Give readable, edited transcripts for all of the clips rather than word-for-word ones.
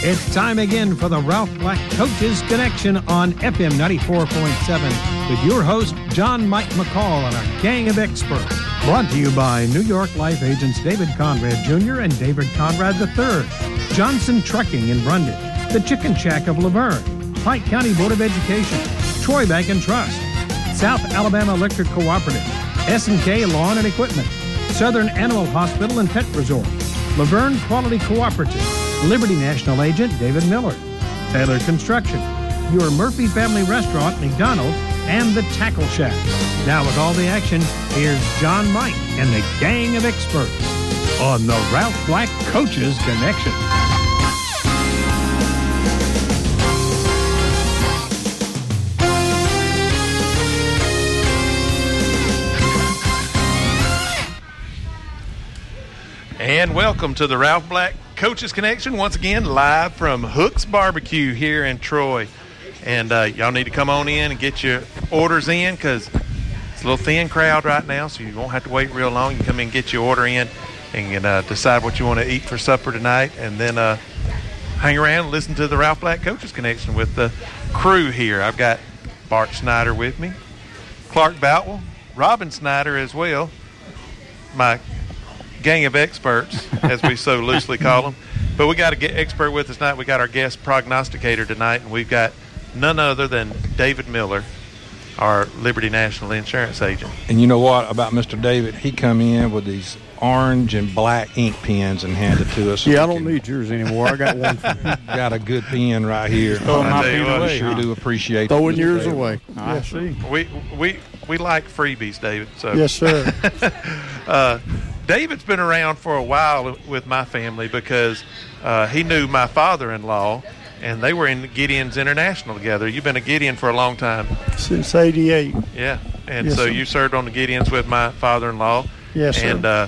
It's time again for the Ralph Black Coaches Connection on FM 94.7 with your host, John Mike McCall, and our gang of experts. Brought to you by New York Life agents David Conrad Jr. and David Conrad III, Johnson Trucking in Brundage, the Chicken Shack of Laverne, Pike County Board of Education, Troy Bank and Trust, South Alabama Electric Cooperative, S&K Lawn and Equipment, Southern Animal Hospital and Pet Resort, Laverne Quality Cooperative, Liberty National Agent David Miller, Taylor Construction, your Murphy Family Restaurant, McDonald's, and the Tackle Shack. Now with all the action, here's John Mike and the gang of experts on the Ralph Black Coaches Connection. And welcome to the Ralph Black Coaches Connection, once again live from Hook's Barbecue here in Troy. And y'all need to come on in and get your orders in because it's a little thin crowd right now, so you won't have to wait real long. You can come in and get your order in and decide what you want to eat for supper tonight, and then hang around and listen to the Ralph Black Coaches Connection with the crew here. I've got Bart Snyder with me, Clark Boutwell, Robin Snyder as well, my gang of experts, as we so loosely call them. But we got a expert with us tonight. We got our guest prognosticator tonight, and we've got none other than David Miller, our Liberty National Insurance agent. And you know what about Mr. David? He come in with these orange and black ink pens and handed to us. Yeah, I don't need yours anymore. I got one. Got a good pen right here. I sure do appreciate throwing yours David. away. I see. We like freebies, David. So yes, sir. David's been around for a while with my family because he knew my father-in-law, and they were in Gideon's International together. You've been a Gideon for a long time. Since 88. Yeah, and yes, so sir. You served on the Gideons with my father-in-law. Yes, sir. And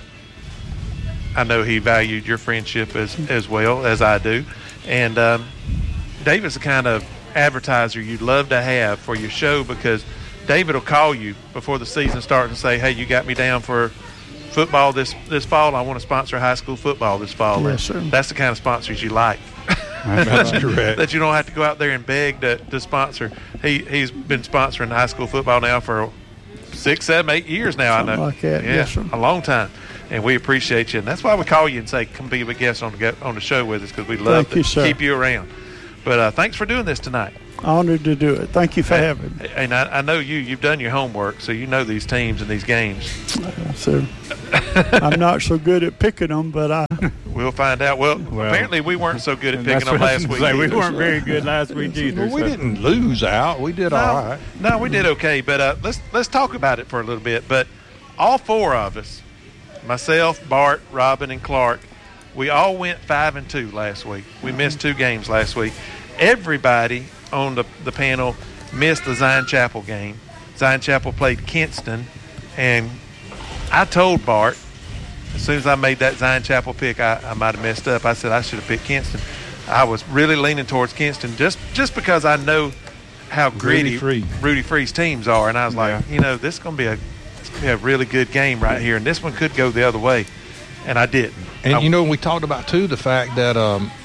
I know he valued your friendship as well as I do. And David's the kind of advertiser you'd love to have for your show because David will call you before the season starts and say, hey, you got me down for football this fall. I want to sponsor high school football this fall. Yes, sir. That's the kind of sponsors you like. That's correct. That you don't have to go out there and beg to sponsor. He's been sponsoring high school football now for 6, 7, 8 years now. Something I know. like that. Yeah, Yes, sir. a long time. And we appreciate you. And that's why we call you and say, come be a guest on the show with us because we love Thank you, to sir. keep you around. But thanks for doing this tonight. Honored to do it. Thank you for having me. And I know you've done your homework, so you know these teams and these games. So I'm not so good at picking them, but We'll find out. Well, apparently we weren't so good at picking them last week. We weren't very good last week either. Well, we didn't lose out. We did all right. No, we did okay. But let's talk about it for a little bit. But all four of us, myself, Bart, Robin, and Clark, we all went 5-2 last week. We missed 2 games last week. Everybody on the panel missed the Zion Chapel game. Zion Chapel played Kinston, and I told Bart, as soon as I made that Zion Chapel pick, I might have messed up. I said I should have picked Kinston. I was really leaning towards Kinston just because I know how gritty Rudy Free's teams are, and I was like, this is going to be a really good game right here, and this one could go the other way, and I didn't. And we talked about too the fact that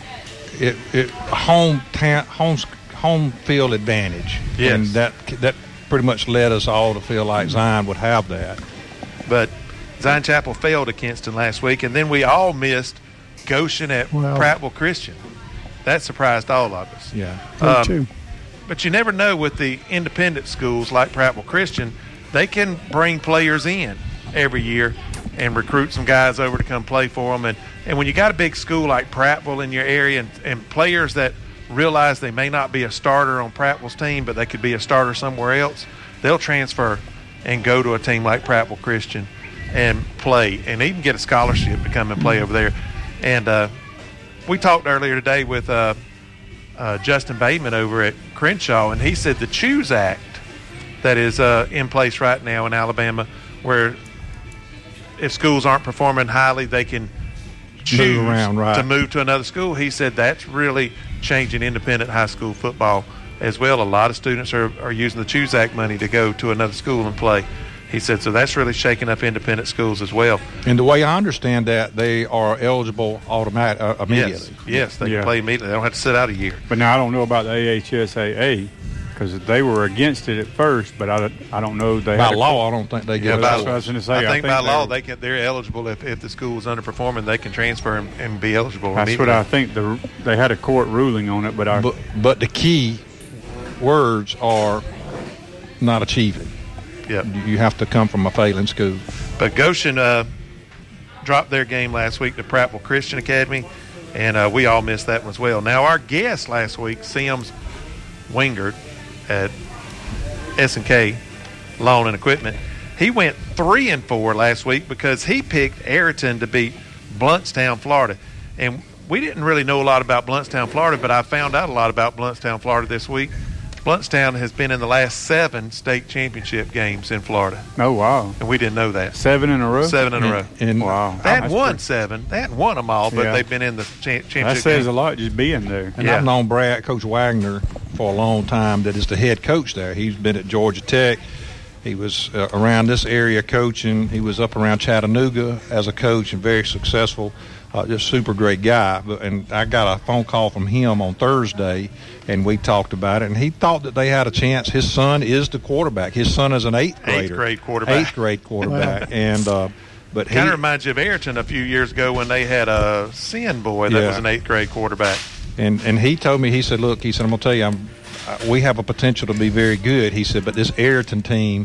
home field advantage. Yes. And that pretty much led us all to feel like Zion would have that. But Zion Chapel failed at Kinston last week, and then we all missed Goshen at Prattville Christian. That surprised all of us. Yeah. me too. But you never know with the independent schools like Prattville Christian, they can bring players in every year and recruit some guys over to come play for them. And when you got a big school like Prattville in your area and players that realize they may not be a starter on Prattville's team, but they could be a starter somewhere else, they'll transfer and go to a team like Prattville Christian and play and even get a scholarship to come and play over there. And we talked earlier today with Justin Bateman over at Crenshaw, and he said the CHOOSE Act that is in place right now in Alabama, where if schools aren't performing highly, they can choose to move to another school. He said that's really changing independent high school football as well. A lot of students are using the CHOOSE Act money to go to another school and play. He said, so that's really shaking up independent schools as well. And the way I understand that, they are eligible immediately. Yes, they can play immediately. They don't have to sit out a year. But now I don't know about the AHSAA because they were against it at first, but I don't know. They by law, I don't think they get it. That's what I was going to say. I think by law they're eligible if the school is underperforming, they can transfer and be eligible. That's what I think. They had a court ruling on it, but the key words are not achieving. Yep. You have to come from a failing school. But Goshen dropped their game last week to Prattville Christian Academy, and we all missed that one as well. Now, our guest last week, Sims Wingard at S&K Lawn and Equipment, he went 3-4 last week because he picked Ayrton to beat Blountstown, Florida. And we didn't really know a lot about Blountstown, Florida, but I found out a lot about Blountstown, Florida this week. Blountstown has been in the last 7 state championship games in Florida. Oh, wow. And we didn't know that. 7 in a row? 7 in a row. And wow. They hadn't won 7. They hadn't won them all, but they've been in the championship That says game. a lot just being there. And I've known Coach Wagner for a long time that is the head coach there. He's been at Georgia Tech. He was around this area coaching. He was up around Chattanooga as a coach and very successful. Just super great guy. And I got a phone call from him on Thursday, and we talked about it. And he thought that they had a chance. His son is the quarterback. His son is an 8th grader. 8th grade quarterback. 8th grade quarterback. And but kind of reminds you of Ayrton a few years ago when they had a Sin boy that was an 8th grade quarterback. And he told me, he said, look, he said, I'm going to tell you, we have a potential to be very good. He said, but this Ayrton team,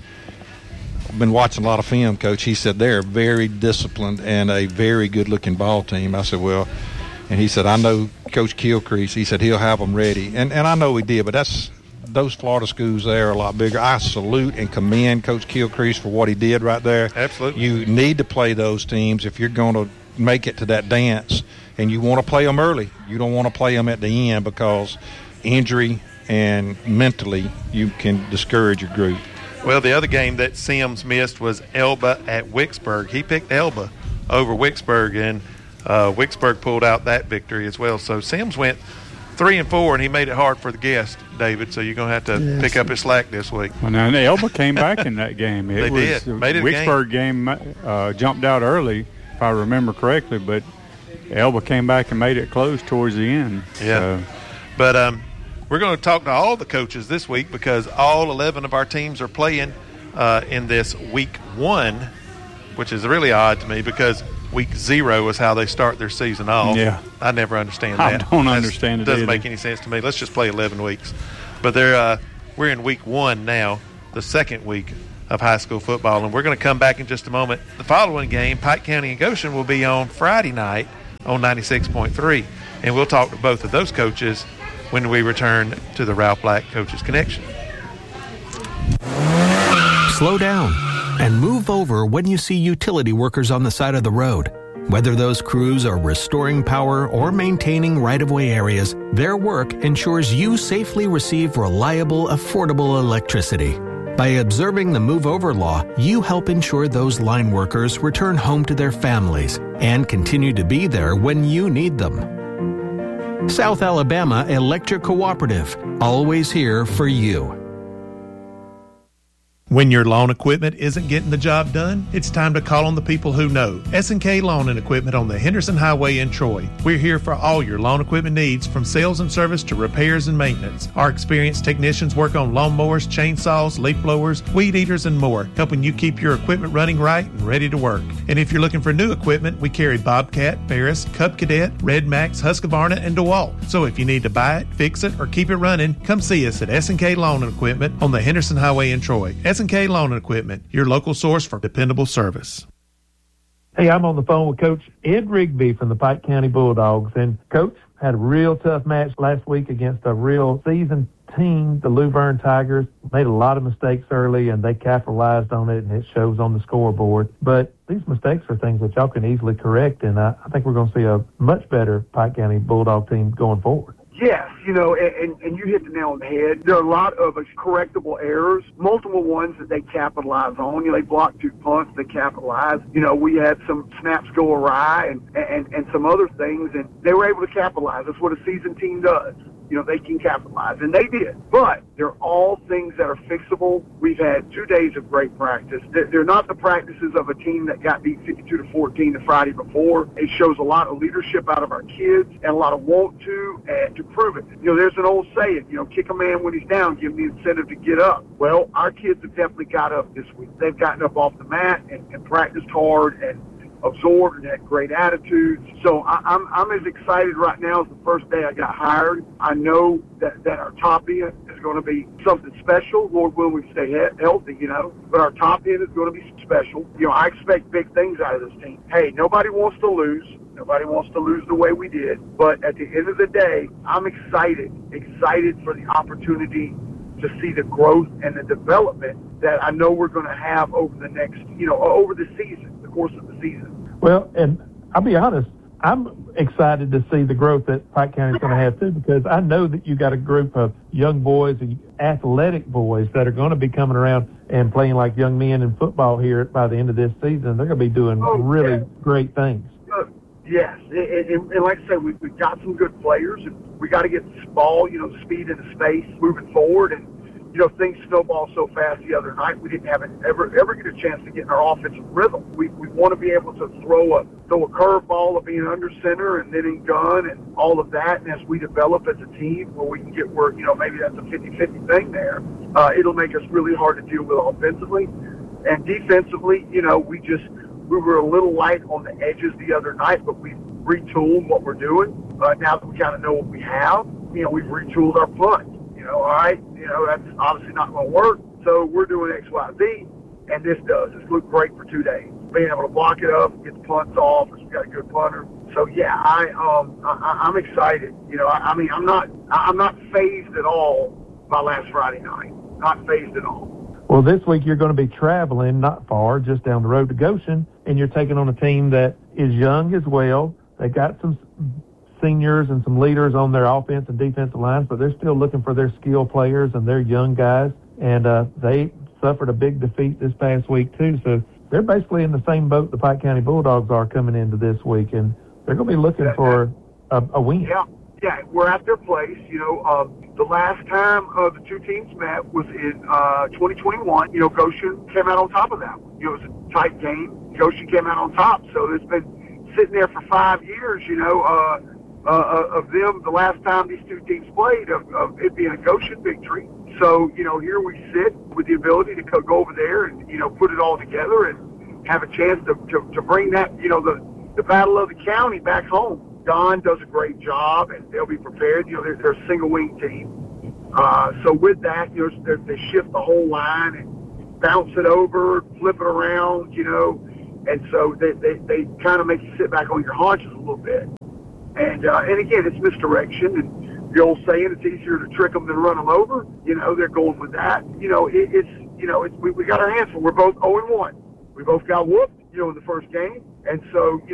I've been watching a lot of film, Coach. He said they're very disciplined and a very good-looking ball team. I said, well, and he said, I know Coach Kilcrease. He said he'll have them ready. And I know he did, but those Florida schools there are a lot bigger. I salute and commend Coach Kilcrease for what he did right there. Absolutely. You need to play those teams if you're going to make it to that dance, and you want to play them early. You don't want to play them at the end because injury and mentally you can discourage your group. Well, the other game that Sims missed was Elba at Wicksburg. He picked Elba over Wicksburg, and Wicksburg pulled out that victory as well. So Sims went 3-4, and he made it hard for the guest, David. So you're going to have to pick up his slack this week. Well, now Elba came back in that game. They did. Made it a Wicksburg game jumped out early, if I remember correctly, but Elba came back and made it close towards the end. Yeah. So. But we're going to talk to all the coaches this week because all 11 of our teams are playing in this week 1, which is really odd to me because week 0 is how they start their season off. Yeah. I never understand that. I don't understand it. Doesn't either. make any sense to me. Let's just play 11 weeks. But we're in week 1 now, the second week of high school football, and we're going to come back in just a moment. The following game, Pike County and Goshen, will be on Friday night on 96.3, and we'll talk to both of those coaches when we return to the Ralph Black Coaches Connection. Slow down and move over when you see utility workers on the side of the road. Whether those crews are restoring power or maintaining right-of-way areas, their work ensures you safely receive reliable, affordable electricity. By observing the Move Over law, you help ensure those line workers return home to their families and continue to be there when you need them. South Alabama Electric Cooperative, always here for you. When your lawn equipment isn't getting the job done, it's time to call on the people who know. S&K Lawn and Equipment on the Henderson Highway in Troy. We're here for all your lawn equipment needs, from sales and service to repairs and maintenance. Our experienced technicians work on lawnmowers, chainsaws, leaf blowers, weed eaters, and more, helping you keep your equipment running right and ready to work. And if you're looking for new equipment, we carry Bobcat, Ferris, Cub Cadet, Red Max, Husqvarna, and DeWalt. So if you need to buy it, fix it, or keep it running, come see us at S&K Lawn and Equipment on the Henderson Highway in Troy. S&K Lawn and Equipment, your local source for dependable service. Hey, I'm on the phone with Coach Ed Rigby from the Pike County Bulldogs. And, Coach, had a real tough match last week against a real seasoned team, the Luverne Tigers. Made a lot of mistakes early, and they capitalized on it, and it shows on the scoreboard. But these mistakes are things that y'all can easily correct, and I think we're going to see a much better Pike County Bulldog team going forward. Yes, and you hit the nail on the head. There are a lot of correctable errors, multiple ones that they capitalize on. They blocked 2 punts, they capitalize. We had some snaps go awry and some other things, and they were able to capitalize. That's what a seasoned team does. they can capitalize, and they did. But they're all things that are fixable. We've had 2 days of great practice. They're not the practices of a team that got beat 52-14 the Friday before. It shows a lot of leadership out of our kids and a lot of want to and to prove it. There's an old saying, kick a man when he's down, give him the incentive to get up. Well, our kids have definitely got up this week. They've gotten up off the mat and practiced hard and absorbed and had great attitudes. So I'm as excited right now as the first day I got hired. I know that our top end is going to be something special. Lord willing, we stay healthy, but our top end is going to be special. I expect big things out of this team. Hey, nobody wants to lose. Nobody wants to lose the way we did. But at the end of the day, I'm excited for the opportunity to see the growth and the development that I know we're going to have over the next, over the season, the course of the season. Well, and I'll be honest, I'm excited to see the growth that Pike County is going to have too, because I know that you got a group of young boys and athletic boys that are going to be coming around and playing like young men in football here by the end of this season. They're going to be doing really great things. Yes, and like I said, we've got some good players, and we got to get this ball, the speed and the space moving forward. And things snowballed so fast the other night. We didn't ever get a chance to get in our offensive rhythm. We want to be able to throw a curveball of being under center and then in gun and all of that. And as we develop as a team, where we can get where maybe that's a 50-50 thing there, it'll make us really hard to deal with offensively and defensively. We were a little light on the edges the other night, but we've retooled what we're doing. Now that we kind of know what we have, we've retooled our punt. All right, that's obviously not going to work. So we're doing X, Y, Z, and this does. It's looked great for 2 days. Being able to block it up, get the punts off, we've got a good punter. So yeah, I'm excited. I'm not fazed at all by last Friday night. Not fazed at all. Well, this week you're going to be traveling not far, just down the road to Goshen, and you're taking on a team that is young as well. They got some seniors and some leaders on their offense and defensive lines, but they're still looking for their skill players and their young guys. And they suffered a big defeat this past week too. So they're basically in the same boat the Pike County Bulldogs are coming into this week, and they're going to be looking for a win. Yeah, we're at their place. The last time the two teams met was in 2021. Goshen came out on top of that one. It was a tight game. Goshen came out on top. So it's been sitting there for 5 years, of them, the last time these two teams played, of it being a Goshen victory. So, here we sit with the ability to go over there and, put it all together and have a chance to bring that, the battle of the county back home. Don does a great job, and they'll be prepared. They're a single-wing team. So with that, they shift the whole line and bounce it over, flip it around, and so they kind of make you sit back on your haunches a little bit. And again, it's misdirection, and the old saying, it's easier to trick them than run them over. They're going with that. We got our hands full. We're both 0-1. We both got whooped, in the first game, and so